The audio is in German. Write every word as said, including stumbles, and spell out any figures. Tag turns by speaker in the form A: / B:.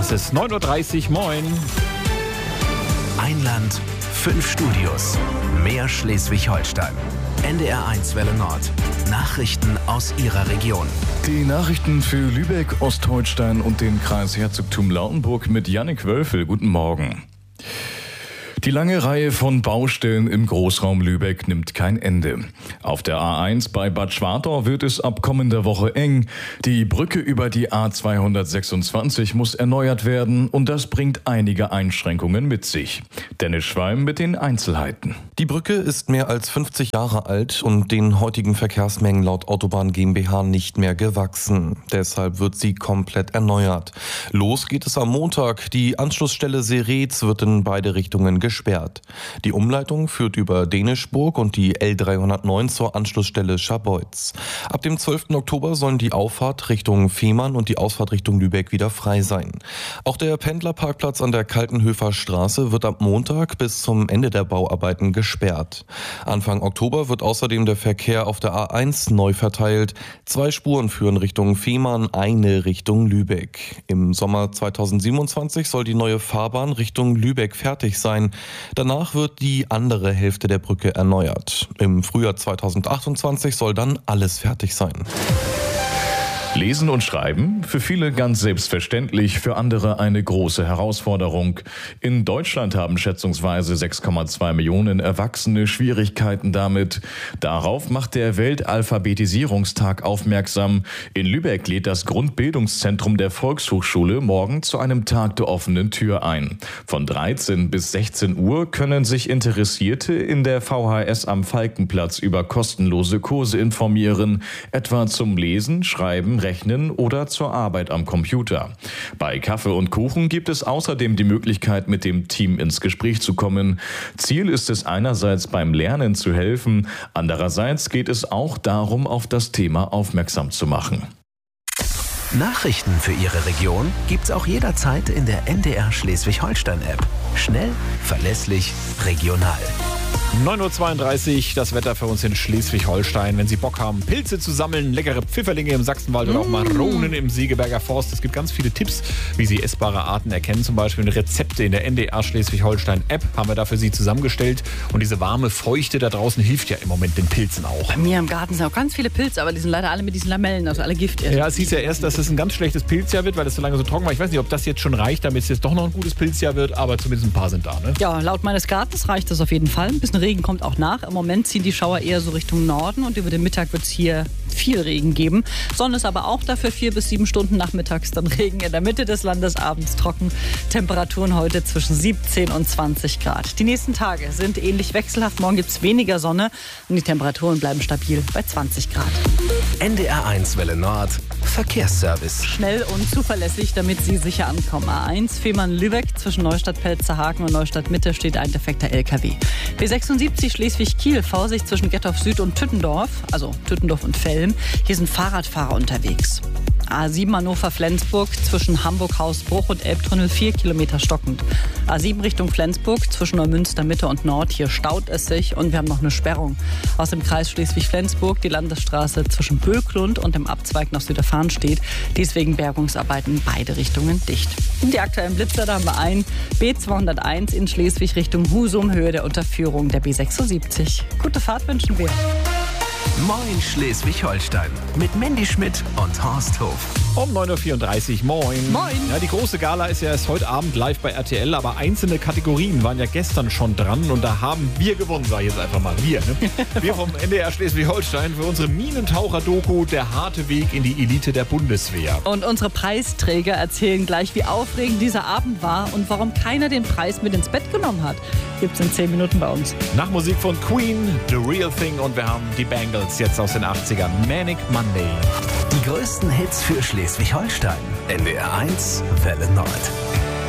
A: ist es neun Uhr dreißig. Moin.
B: Ein Land, fünf Studios. Mehr Schleswig-Holstein. N D R eins Welle Nord. Nachrichten aus Ihrer Region.
C: Die Nachrichten für Lübeck, Ostholstein und den Kreis Herzogtum Lauenburg mit Jannik Wölfel. Guten Morgen. Die lange Reihe von Baustellen im Großraum Lübeck nimmt kein Ende. Auf der A eins bei Bad Schwartau wird es ab kommender Woche eng. Die Brücke über die A zweihundertsechsundzwanzig muss erneuert werden und das bringt einige Einschränkungen mit sich. Dennis Schwalm mit den Einzelheiten.
D: Die Brücke ist mehr als fünfzig Jahre alt und den heutigen Verkehrsmengen laut Autobahn GmbH nicht mehr gewachsen. Deshalb wird sie komplett erneuert. Los geht es am Montag. Die Anschlussstelle Seretz wird in beide Richtungen gesperrt. gesperrt. Die Umleitung führt über Dänischburg und die L dreihundertneun zur Anschlussstelle Scharbeutz. Ab dem zwölften Oktober sollen die Auffahrt Richtung Fehmarn und die Ausfahrt Richtung Lübeck wieder frei sein. Auch der Pendlerparkplatz an der Kaltenhöfer Straße wird ab Montag bis zum Ende der Bauarbeiten gesperrt. Anfang Oktober wird außerdem der Verkehr auf der A eins neu verteilt. Zwei Spuren führen Richtung Fehmarn, eine Richtung Lübeck. Im Sommer zweitausendsiebenundzwanzig soll die neue Fahrbahn Richtung Lübeck fertig sein. Danach wird die andere Hälfte der Brücke erneuert. Im Frühjahr zweitausendachtundzwanzig soll dann alles fertig sein.
C: Lesen und Schreiben, für viele ganz selbstverständlich, für andere eine große Herausforderung. In Deutschland haben schätzungsweise sechs Komma zwei Millionen Erwachsene Schwierigkeiten damit. Darauf macht der Weltalphabetisierungstag aufmerksam. In Lübeck lädt das Grundbildungszentrum der Volkshochschule morgen zu einem Tag der offenen Tür ein. Von dreizehn bis sechzehn Uhr können sich Interessierte in der V H S am Falkenplatz über kostenlose Kurse informieren, etwa zum Lesen, Schreiben, Rechnen oder zur Arbeit am Computer. Bei Kaffee und Kuchen gibt es außerdem die Möglichkeit, mit dem Team ins Gespräch zu kommen. Ziel ist es einerseits beim Lernen zu helfen, andererseits geht es auch darum, auf das Thema aufmerksam zu machen.
B: Nachrichten für Ihre Region gibt's auch jederzeit in der N D R Schleswig-Holstein-App. Schnell, verlässlich, regional.
A: neun Uhr zweiunddreißig, das Wetter für uns in Schleswig-Holstein. Wenn Sie Bock haben, Pilze zu sammeln, leckere Pfifferlinge im Sachsenwald oder auch Maronen im Segeberger Forst. Es gibt ganz viele Tipps, wie Sie essbare Arten erkennen. Zum Beispiel Rezepte in der N D R Schleswig-Holstein-App haben wir da für Sie zusammengestellt. Und diese warme Feuchte da draußen hilft ja im Moment den Pilzen auch.
E: Bei mir im Garten sind auch ganz viele Pilze, aber die sind leider alle mit diesen Lamellen, also alle Gift.
A: Ja, es hieß ja erst, dass es ein ganz schlechtes Pilzjahr wird, weil es so lange so trocken war. Ich weiß nicht, ob das jetzt schon reicht, damit es jetzt doch noch ein gutes Pilzjahr wird, aber zumindest ein paar sind da, ne?
E: Ja, laut meines Gartens reicht das auf jeden Fall. Ein bisschen Regen kommt auch nach. Im Moment ziehen die Schauer eher so Richtung Norden und über den Mittag wird es hier viel Regen geben. Sonne ist aber auch dafür vier bis sieben Stunden nachmittags, dann Regen in der Mitte des Landes, abends trocken. Temperaturen heute zwischen siebzehn und zwanzig Grad. Die nächsten Tage sind ähnlich wechselhaft. Morgen gibt es weniger Sonne und die Temperaturen bleiben stabil bei zwanzig Grad.
B: N D R eins Welle Nord, Verkehrsservice.
E: Schnell und zuverlässig, damit Sie sicher ankommen. A eins Fehmarn-Lübeck zwischen Neustadt-Pelzerhaken und Neustadt-Mitte steht ein defekter L K W. B sechsundsiebzig Schleswig-Kiel, Vorsicht zwischen Gettorf Süd und Tüttendorf, also Tüttendorf und Velm. Hier sind Fahrradfahrer unterwegs. A sieben Hannover-Flensburg zwischen Hamburg-Hausbruch und Elbtunnel vier Kilometer stockend. A sieben Richtung Flensburg zwischen Neumünster Mitte und Nord. Hier staut es sich und wir haben noch eine Sperrung. Aus dem Kreis Schleswig-Flensburg die Landesstraße zwischen Böklund und dem Abzweig nach Süderfahren steht. Deswegen Bergungsarbeiten in beide Richtungen dicht. Die aktuellen Blitzer, da haben wir einen B zweihunderteins in Schleswig Richtung Husum, Höhe der Unterführung der B sechsundsiebzig. Gute Fahrt wünschen wir.
B: Moin Schleswig-Holstein mit Mandy Schmidt und Horst Hof.
A: Um neun Uhr vierunddreißig, moin.
E: Moin.
A: Ja, die große Gala ist ja erst heute Abend live bei R T L, aber einzelne Kategorien waren ja gestern schon dran und da haben wir gewonnen, sag ich jetzt einfach mal. Wir, ne? Wir vom N D R Schleswig-Holstein für unsere Minentaucher-Doku Der harte Weg in die Elite der Bundeswehr.
E: Und unsere Preisträger erzählen gleich, wie aufregend dieser Abend war und warum keiner den Preis mit ins Bett genommen hat. Gibt's in zehn Minuten bei uns.
A: Nach Musik von Queen, The Real Thing und wir haben die Bangles jetzt aus den achtzigern. Manic Monday.
B: Die größten Hits für Schleswig-Holstein. N D R eins Welle Nord.